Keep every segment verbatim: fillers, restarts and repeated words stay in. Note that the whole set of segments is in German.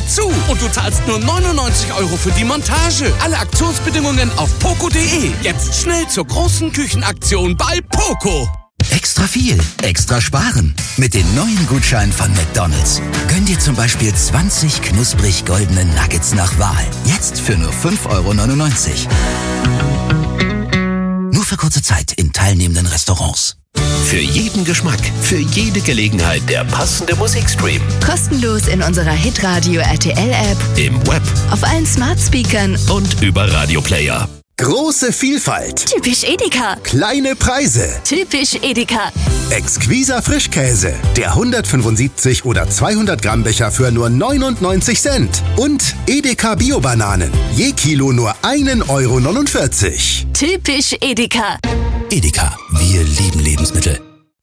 dazu. Und du zahlst nur neunundneunzig Euro für die Montage. Alle Aktionsbedingungen auf poco punkt de. Jetzt schnell zur großen Küchenaktion bei Poco. Extra viel, extra sparen. Mit den neuen Gutscheinen von McDonald's. Gönn dir zum Beispiel zwanzig knusprig goldene Nuggets nach Wahl. Jetzt für nur fünf Euro neunundneunzig. Nur für kurze Zeit in teilnehmenden Restaurants. Für jeden Geschmack, für jede Gelegenheit der passende Musikstream. Kostenlos in unserer Hitradio R T L-App, im Web, auf allen Smart-Speakern und über Radioplayer. Große Vielfalt. Typisch Edeka. Kleine Preise. Typisch Edeka. Exquiser Frischkäse. Der hundertfünfundsiebzig oder zweihundert Gramm Becher für nur neunundneunzig Cent. Und Edeka Bio-Bananen. Je Kilo nur ein Euro neunundvierzig. Typisch Edeka. Edeka, wir lieben Lebensmittel.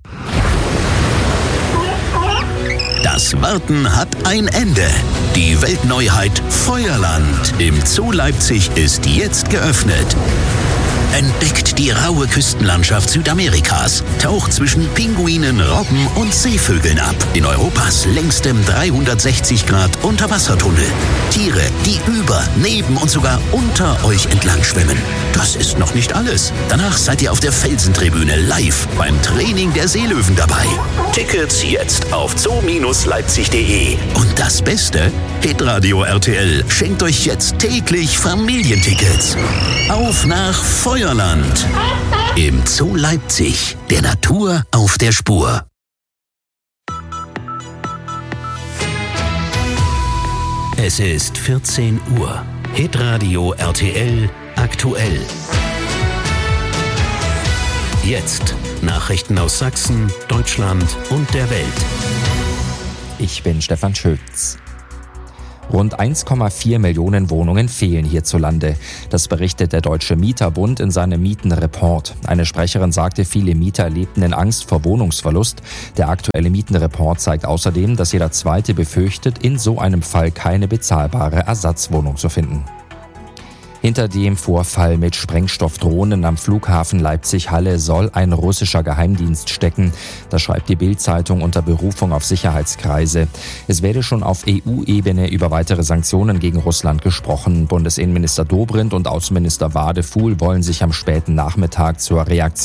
Das Warten hat ein Ende. Die Weltneuheit Feuerland im Zoo Leipzig ist jetzt geöffnet. Entdeckt die raue Küstenlandschaft Südamerikas. Taucht zwischen Pinguinen, Robben und Seevögeln ab. In Europas längstem dreihundertsechzig Grad Unterwassertunnel. Tiere, die über, neben und sogar unter euch entlang schwimmen. Das ist noch nicht alles. Danach seid ihr auf der Felsentribüne live beim Training der Seelöwen dabei. Tickets jetzt auf zoo Bindestrich leipzig punkt de. Und das Beste? Hitradio R T L schenkt euch jetzt täglich Familientickets. Auf nach Feuerland. Im Zoo Leipzig. Der Natur auf der Spur. Es ist vierzehn Uhr. Hitradio R T L aktuell. Jetzt Nachrichten aus Sachsen, Deutschland und der Welt. Ich bin Stefan Schütz. Rund eins Komma vier Millionen Wohnungen fehlen hierzulande. Das berichtet der Deutsche Mieterbund in seinem Mietenreport. Eine Sprecherin sagte, viele Mieter lebten in Angst vor Wohnungsverlust. Der aktuelle Mietenreport zeigt außerdem, dass jeder Zweite befürchtet, in so einem Fall keine bezahlbare Ersatzwohnung zu finden. Hinter dem Vorfall mit Sprengstoffdrohnen am Flughafen Leipzig-Halle soll ein russischer Geheimdienst stecken. Das schreibt die Bild-Zeitung unter Berufung auf Sicherheitskreise. Es werde schon auf E U-Ebene über weitere Sanktionen gegen Russland gesprochen. Bundesinnenminister Dobrindt und Außenminister Wadefuhl wollen sich am späten Nachmittag zur Reaktion